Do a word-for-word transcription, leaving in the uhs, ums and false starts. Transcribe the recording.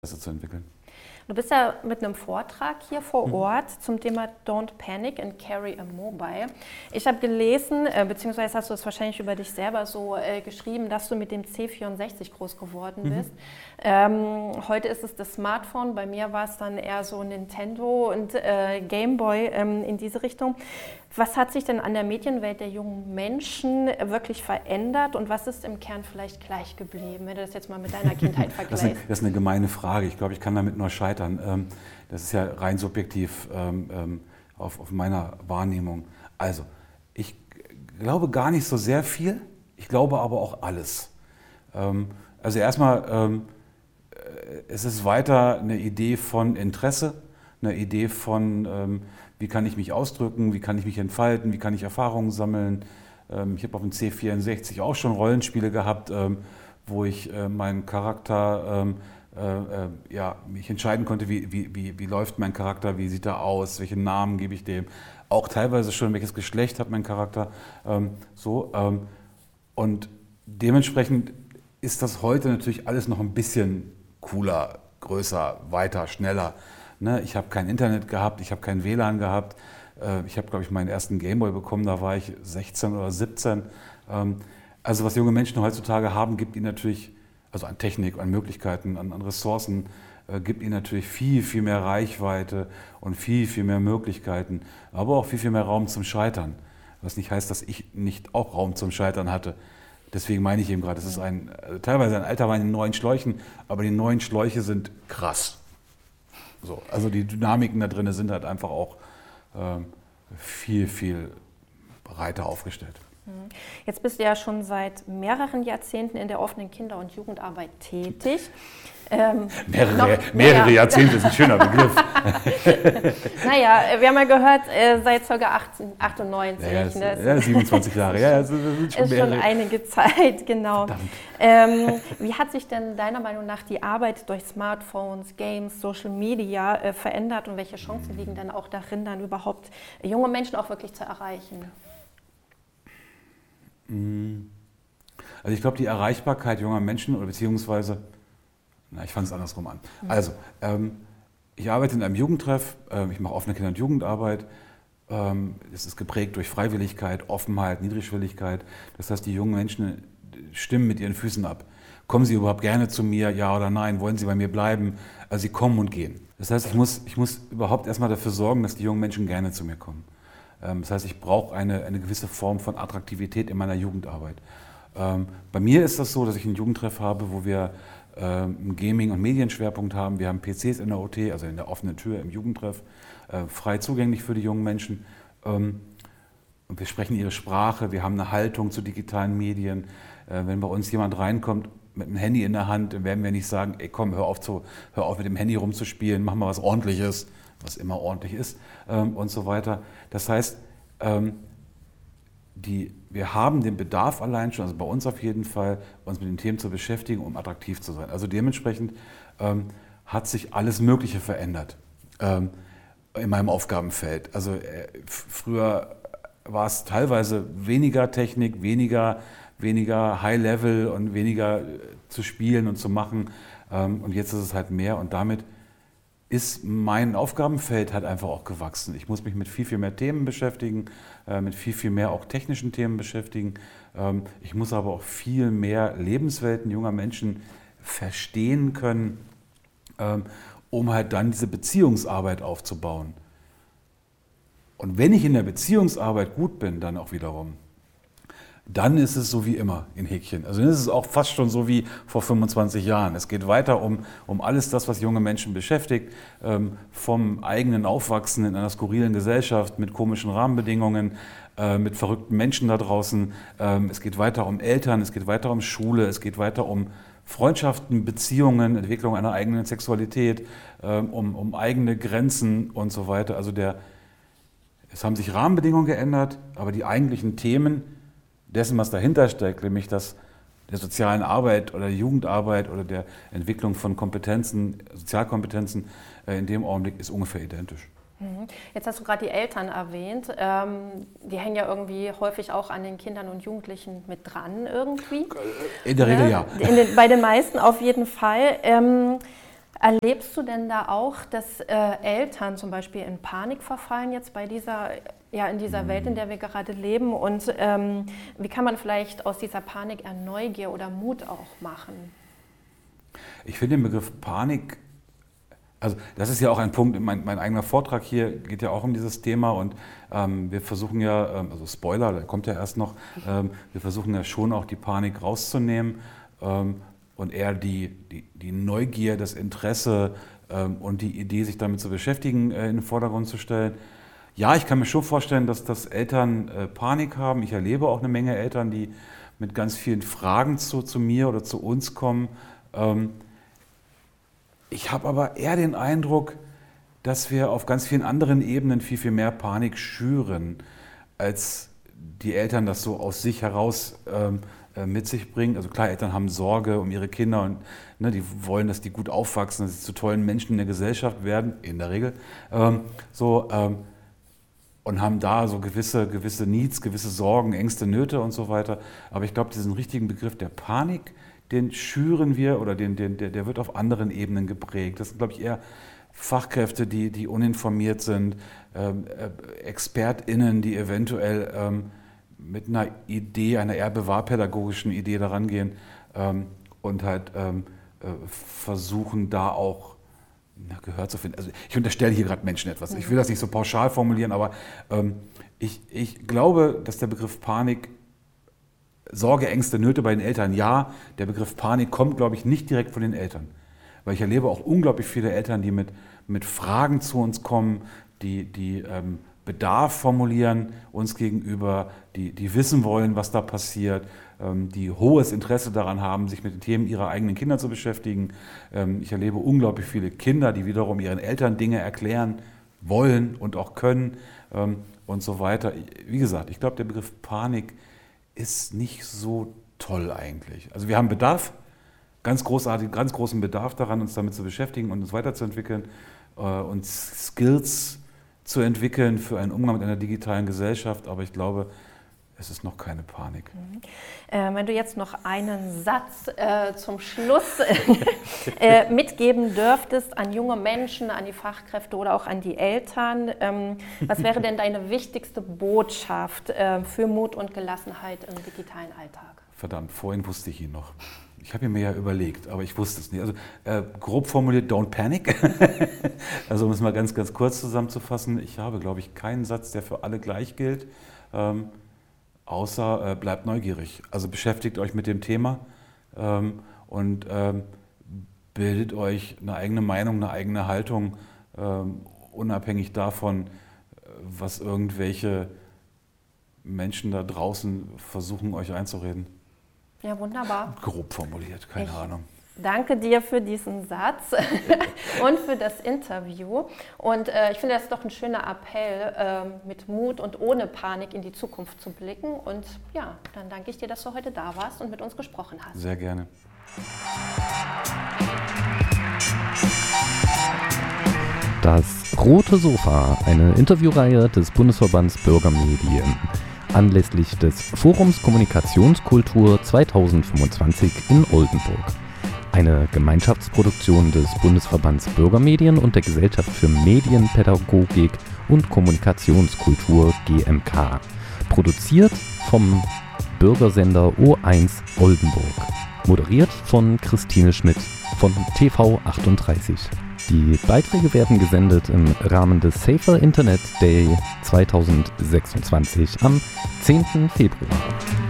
zu entwickeln. Du bist ja mit einem Vortrag hier vor Ort mhm. zum Thema Don't Panic and Carry a Mobile. Ich habe gelesen, äh, beziehungsweise hast du es wahrscheinlich über dich selber so äh, geschrieben, dass du mit dem C vierundsechzig groß geworden bist. Mhm. Ähm, heute ist es das Smartphone, bei mir war es dann eher so Nintendo und äh, Gameboy ähm, in diese Richtung. Was hat sich denn an der Medienwelt der jungen Menschen wirklich verändert und was ist im Kern vielleicht gleich geblieben, wenn du das jetzt mal mit deiner Kindheit vergleichst? Das ist, eine, das ist eine gemeine Frage. Ich glaube, ich kann damit nur scheitern. Das ist ja rein subjektiv auf, auf meiner Wahrnehmung. Also, ich glaube gar nicht so sehr viel, ich glaube aber auch alles. Also erstmal, es ist weiter eine Idee von Interesse, eine Idee von, wie kann ich mich ausdrücken, wie kann ich mich entfalten, wie kann ich Erfahrungen sammeln. Ich habe auf dem C vierundsechzig auch schon Rollenspiele gehabt, wo ich meinen Charakter, ja, mich entscheiden konnte, wie, wie, wie, wie läuft mein Charakter, wie sieht er aus, welchen Namen gebe ich dem. Auch teilweise schon, welches Geschlecht hat mein Charakter. So, und dementsprechend ist das heute natürlich alles noch ein bisschen cooler, größer, weiter, schneller. Ich habe kein Internet gehabt, ich habe kein W L A N gehabt. Ich habe, glaube ich, meinen ersten Gameboy bekommen, da war ich sechzehn oder siebzehn. Also was junge Menschen heutzutage haben, gibt ihnen natürlich, also an Technik, an Möglichkeiten, an, an Ressourcen, gibt ihnen natürlich viel, viel mehr Reichweite und viel, viel mehr Möglichkeiten, aber auch viel, viel mehr Raum zum Scheitern. Was nicht heißt, dass ich nicht auch Raum zum Scheitern hatte. Deswegen meine ich eben gerade, es ist ein, teilweise ein alter Wein in neuen Schläuchen, aber die neuen Schläuche sind krass. So, also die Dynamiken da drin sind halt einfach auch äh, viel, viel breiter aufgestellt. Jetzt bist du ja schon seit mehreren Jahrzehnten in der offenen Kinder- und Jugendarbeit tätig. Ähm, mehrere noch, mehrere ja. Jahrzehnte ist ein schöner Begriff. Naja, wir haben ja gehört, äh, seit ca. achtundneunzig. Ja, das, ne? Ja, siebenundzwanzig Jahre. Ja, das ist schon, ist schon einige Zeit, genau. Ähm, wie hat sich denn deiner Meinung nach die Arbeit durch Smartphones, Games, Social Media äh, verändert und welche Chancen liegen dann auch darin, dann überhaupt junge Menschen auch wirklich zu erreichen? Also ich glaube, die Erreichbarkeit junger Menschen oder beziehungsweise, na, ich fange es andersrum an. Also, ähm, ich arbeite in einem Jugendtreff, äh, ich mache offene Kinder- und Jugendarbeit. Ähm, es ist geprägt durch Freiwilligkeit, Offenheit, Niedrigschwelligkeit. Das heißt, die jungen Menschen stimmen mit ihren Füßen ab. Kommen sie überhaupt gerne zu mir, ja oder nein? Wollen sie bei mir bleiben? Also sie kommen und gehen. Das heißt, ich muss, ich muss überhaupt erstmal dafür sorgen, dass die jungen Menschen gerne zu mir kommen. Ähm, das heißt, ich brauche eine, eine gewisse Form von Attraktivität in meiner Jugendarbeit. Ähm, bei mir ist das so, dass ich einen Jugendtreff habe, wo wir einen Gaming- und Medienschwerpunkt haben. Wir haben P Cs in der O T, also in der offenen Tür im Jugendtreff, frei zugänglich für die jungen Menschen. Und wir sprechen ihre Sprache, wir haben eine Haltung zu digitalen Medien. Wenn bei uns jemand reinkommt mit einem Handy in der Hand, dann werden wir nicht sagen, ey komm, hör auf, zu, hör auf mit dem Handy rumzuspielen, mach mal was Ordentliches, was immer ordentlich ist und so weiter. Das heißt, Die, wir haben den Bedarf allein schon, also bei uns auf jeden Fall, uns mit den Themen zu beschäftigen, um attraktiv zu sein. Also dementsprechend ähm, hat sich alles Mögliche verändert ähm, in meinem Aufgabenfeld. Also äh, früher war es teilweise weniger Technik, weniger, weniger High-Level und weniger äh, zu spielen und zu machen. Ähm, und jetzt ist es halt mehr und damit ist mein Aufgabenfeld halt einfach auch gewachsen. Ich muss mich mit viel, viel mehr Themen beschäftigen, äh, mit viel, viel mehr auch technischen Themen beschäftigen. Ähm, ich muss aber auch viel mehr Lebenswelten junger Menschen verstehen können, ähm, um halt dann diese Beziehungsarbeit aufzubauen. Und wenn ich in der Beziehungsarbeit gut bin, dann auch wiederum, dann ist es so wie immer in Häkchen. Also dann ist es auch fast schon so wie vor fünfundzwanzig Jahren. Es geht weiter um, um alles das, was junge Menschen beschäftigt, ähm, vom eigenen Aufwachsen in einer skurrilen Gesellschaft mit komischen Rahmenbedingungen, äh, mit verrückten Menschen da draußen. Ähm, es geht weiter um Eltern, es geht weiter um Schule, es geht weiter um Freundschaften, Beziehungen, Entwicklung einer eigenen Sexualität, ähm, um, um eigene Grenzen und so weiter. Also der, es haben sich Rahmenbedingungen geändert, aber die eigentlichen Themen dessen, was dahinter steckt, nämlich das der sozialen Arbeit oder der Jugendarbeit oder der Entwicklung von Kompetenzen, Sozialkompetenzen in dem Augenblick ist ungefähr identisch. Jetzt hast du gerade die Eltern erwähnt. Ähm, die hängen ja irgendwie häufig auch an den Kindern und Jugendlichen mit dran irgendwie. In der Regel ja. In den, bei den meisten auf jeden Fall. Ähm, Erlebst du denn da auch, dass äh, Eltern zum Beispiel in Panik verfallen jetzt bei dieser, ja, in dieser Welt, in der wir gerade leben? Und ähm, wie kann man vielleicht aus dieser Panik eher Neugier oder Mut auch machen? Ich finde den Begriff Panik, also das ist ja auch ein Punkt, mein, mein eigener Vortrag hier geht ja auch um dieses Thema und ähm, wir versuchen ja, ähm, also Spoiler, der kommt ja erst noch, ähm, wir versuchen ja schon auch die Panik rauszunehmen. Ähm, Und eher die, die, die Neugier, das Interesse ähm, und die Idee, sich damit zu beschäftigen, äh, in den Vordergrund zu stellen. Ja, ich kann mir schon vorstellen, dass, dass Eltern äh, Panik haben. Ich erlebe auch eine Menge Eltern, die mit ganz vielen Fragen zu, zu mir oder zu uns kommen. Ähm, ich habe aber eher den Eindruck, dass wir auf ganz vielen anderen Ebenen viel, viel mehr Panik schüren, als die Eltern das so aus sich heraus ähm, mit sich bringen. Also klar, Eltern haben Sorge um ihre Kinder und ne, die wollen, dass die gut aufwachsen, dass sie zu tollen Menschen in der Gesellschaft werden, in der Regel. Ähm, so, ähm, und haben da so gewisse, gewisse Needs, gewisse Sorgen, Ängste, Nöte und so weiter. Aber ich glaube, diesen richtigen Begriff der Panik, den schüren wir oder den, den, der, der wird auf anderen Ebenen geprägt. Das sind, glaube ich, eher Fachkräfte, die, die uninformiert sind, ähm, äh, ExpertInnen, die eventuell ähm, mit einer Idee, einer eher bewahrpädagogischen Idee daran gehen ähm, und halt ähm, äh, versuchen, da auch na, Gehör zu finden. Also ich unterstelle hier gerade Menschen etwas. Ich will das nicht so pauschal formulieren, aber ähm, ich, ich glaube, dass der Begriff Panik, Sorge, Ängste, Nöte bei den Eltern, ja, der Begriff Panik kommt, glaube ich, nicht direkt von den Eltern. Weil ich erlebe auch unglaublich viele Eltern, die mit, mit Fragen zu uns kommen, die, die ähm, Bedarf formulieren uns gegenüber, die, die wissen wollen, was da passiert, ähm, die hohes Interesse daran haben, sich mit den Themen ihrer eigenen Kinder zu beschäftigen. Ähm, ich erlebe unglaublich viele Kinder, die wiederum ihren Eltern Dinge erklären wollen und auch können ähm, und so weiter. Wie gesagt, ich glaube, der Begriff Panik ist nicht so toll eigentlich. Also wir haben Bedarf, ganz großartig, ganz großen Bedarf daran, uns damit zu beschäftigen und uns weiterzuentwickeln äh, und Skills zu entwickeln für einen Umgang mit einer digitalen Gesellschaft, aber ich glaube, es ist noch keine Panik. Mhm. Äh, wenn du jetzt noch einen Satz äh, zum Schluss äh, mitgeben dürftest an junge Menschen, an die Fachkräfte oder auch an die Eltern, ähm, was wäre denn deine wichtigste Botschaft äh, für Mut und Gelassenheit im digitalen Alltag? Verdammt, vorhin wusste ich ihn noch. Ich habe ihn mir ja überlegt, aber ich wusste es nicht. Also äh, grob formuliert, don't panic. Also um es mal ganz, ganz kurz zusammenzufassen, ich habe, glaube ich, keinen Satz, der für alle gleich gilt, ähm, außer äh, bleibt neugierig. Also beschäftigt euch mit dem Thema ähm, und ähm, bildet euch eine eigene Meinung, eine eigene Haltung, ähm, unabhängig davon, was irgendwelche Menschen da draußen versuchen, euch einzureden. Ja, wunderbar. Grob formuliert, keine ich Ahnung. Danke dir für diesen Satz und für das Interview. Und äh, ich finde, das ist doch ein schöner Appell, äh, mit Mut und ohne Panik in die Zukunft zu blicken. Und ja, dann danke ich dir, dass du heute da warst und mit uns gesprochen hast. Sehr gerne. Das Rote Sofa, eine Interviewreihe des Bundesverbands Bürgermedien. Anlässlich des Forums Kommunikationskultur zweitausendfünfundzwanzig in Oldenburg. Eine Gemeinschaftsproduktion des Bundesverbands Bürgermedien und der Gesellschaft für Medienpädagogik und Kommunikationskultur G M K. Produziert vom Bürgersender O eins Oldenburg. Moderiert von Christine Schmidt von T V achtunddreißig. Die Beiträge werden gesendet im Rahmen des Safer Internet Day zweitausendsechsundzwanzig am zehnten Februar.